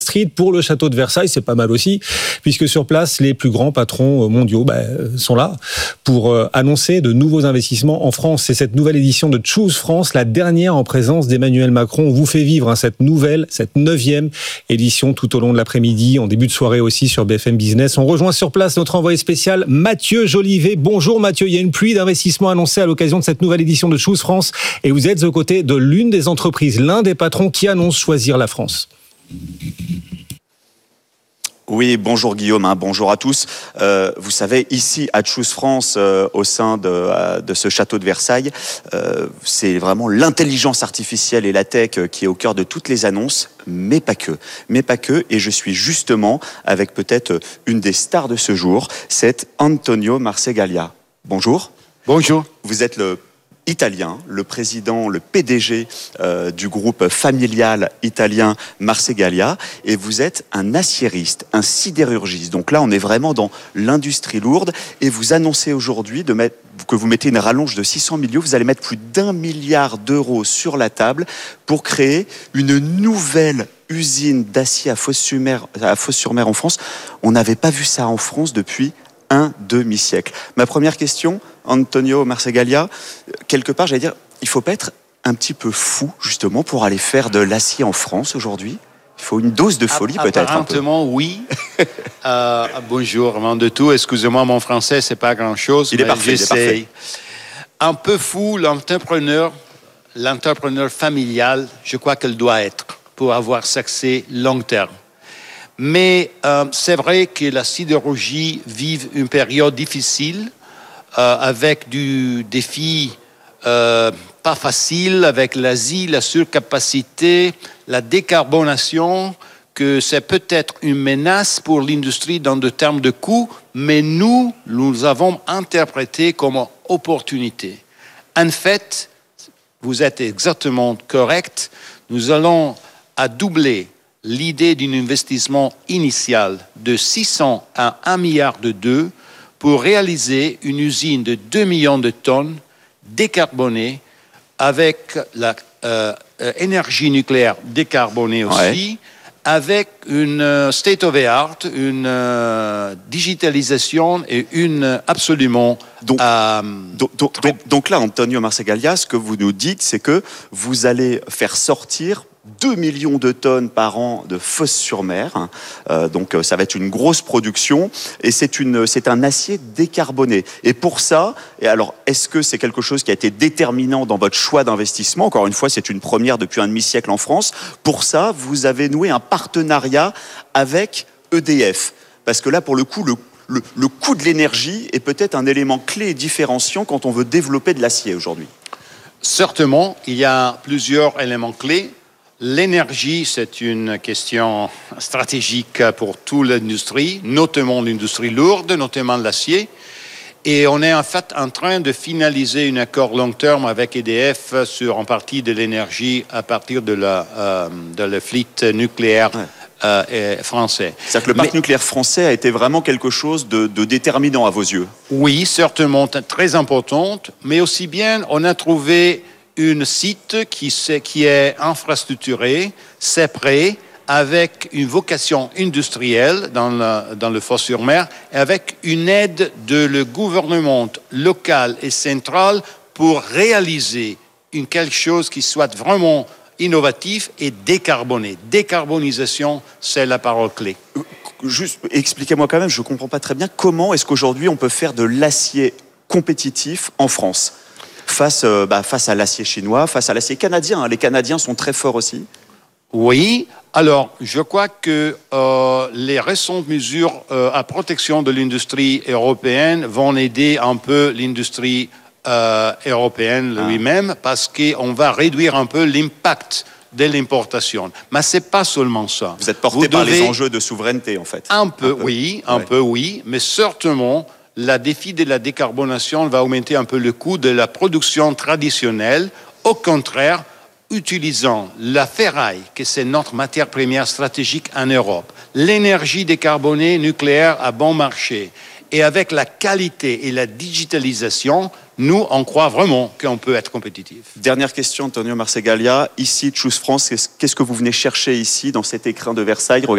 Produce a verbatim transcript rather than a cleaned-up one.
Street pour le château de Versailles, c'est pas mal aussi, puisque sur place, les plus grands patrons mondiaux bah, sont là pour euh, annoncer de nouveaux investissements en France. C'est cette nouvelle édition de Choose France, la dernière en présence d'Emmanuel Macron. On vous fait vivre hein, cette nouvelle, cette neuvième édition tout au long de l'après-midi, en début de soirée aussi sur B F M Business. On rejoint sur place notre envoyé spécial Mathieu Jolivet. Bonjour Mathieu, il y a une pluie d'investissements annoncés à l'occasion de cette nouvelle édition de Choose France et vous êtes aux côtés de l'une des entreprises, l'un des patrons qui annonce choisir la France. Oui, bonjour Guillaume, hein, bonjour à tous. Euh, vous savez, ici à Choose France, euh, au sein de, euh, de ce château de Versailles, euh, c'est vraiment l'intelligence artificielle et la tech qui est au cœur de toutes les annonces, mais pas que. Mais pas que, et je suis justement avec peut-être une des stars de ce jour, c'est Antonio Marcegaglia. Bonjour. Bonjour. Vous êtes le italien, le président, le P D G euh, du groupe familial italien Marcegaglia, et vous êtes un aciériste, un sidérurgiste. Donc là, on est vraiment dans l'industrie lourde, et vous annoncez aujourd'hui de mettre, que vous mettez une rallonge de six cents millions, vous allez mettre plus d'un milliard d'euros sur la table pour créer une nouvelle usine d'acier à Fos-sur-Mer, à Fos-sur-Mer en France. On n'avait pas vu ça en France depuis un demi-siècle. Ma première question, Antonio Marcegaglia, quelque part, j'allais dire, il ne faut pas être un petit peu fou, justement, pour aller faire de l'acier en France aujourd'hui. Il faut une dose de folie, A- peut-être. Apparemment, oui. euh, bonjour, avant de tout, excusez-moi, mon français, c'est pas grand-chose. Il est parfait, il est parfait. Un peu fou, l'entrepreneur, l'entrepreneur familial, je crois qu'elle doit être pour avoir succès long terme. Mais euh, c'est vrai que la sidérurgie vit une période difficile euh, avec du défi euh, pas facile avec l'Asie, la surcapacité, la décarbonation, que c'est peut-être une menace pour l'industrie dans de termes de coûts, mais nous, nous avons interprété comme opportunité. En fait, vous êtes exactement correct, nous allons à doubler l'idée d'un investissement initial de six cents à un milliard de deux pour réaliser une usine de deux millions de tonnes décarbonée avec l'énergie euh, nucléaire décarbonée aussi, ouais. Avec une uh, state of the art, une uh, digitalisation et une absolument... Donc, euh, donc, donc, donc, donc là, Antonio Marcegaglia, ce que vous nous dites, c'est que vous allez faire sortir deux millions de tonnes par an de Fos-sur-Mer. Euh, donc ça va être une grosse production et c'est, une, c'est un acier décarboné. Et pour ça, et alors est-ce que c'est quelque chose qui a été déterminant dans votre choix d'investissement ? Encore une fois, c'est une première depuis un demi-siècle en France. Pour ça, vous avez noué un partenariat avec E D F. Parce que là, pour le coup, le, le, le coût de l'énergie est peut-être un élément clé et différenciant quand on veut développer de l'acier aujourd'hui. Certainement, il y a plusieurs éléments clés. L'énergie, c'est une question stratégique pour toute l'industrie, notamment l'industrie lourde, notamment l'acier. Et on est en fait en train de finaliser un accord long terme avec E D F sur en partie de l'énergie à partir de la, euh, de la flotte nucléaire ouais. euh, française. C'est-à-dire que le parc Mais... nucléaire français a été vraiment quelque chose de, de déterminant à vos yeux. Oui, certainement, très importante. Mais aussi bien, on a trouvé un site qui, qui est infrastructuré, c'est prêt, avec une vocation industrielle dans le, dans le Fos-sur-Mer, et avec une aide de le gouvernement local et central pour réaliser une, quelque chose qui soit vraiment innovatif et décarboné. Décarbonisation, c'est la parole clé. Juste, expliquez-moi quand même, je ne comprends pas très bien, comment est-ce qu'aujourd'hui on peut faire de l'acier compétitif en France ? Face, euh, bah, face à l'acier chinois, face à l'acier canadien. Hein. Les Canadiens sont très forts aussi. Oui, alors je crois que euh, les récentes mesures euh, à protection de l'industrie européenne vont aider un peu l'industrie euh, européenne ah. lui-même parce qu'on va réduire un peu l'impact de l'importation. Mais ce n'est pas seulement ça. Vous êtes porté Vous par les enjeux de souveraineté en fait. Un peu, un peu. oui, un ouais. peu oui, mais certainement... Le défi de la décarbonation va augmenter un peu le coût de la production traditionnelle. Au contraire, utilisant la ferraille, que c'est notre matière première stratégique en Europe, l'énergie décarbonée nucléaire à bon marché, et avec la qualité et la digitalisation, nous, on croit vraiment qu'on peut être compétitif. Dernière question, Antonio Marcegaglia. Ici, Choose France, qu'est-ce que vous venez chercher ici, dans cet écrin de Versailles ?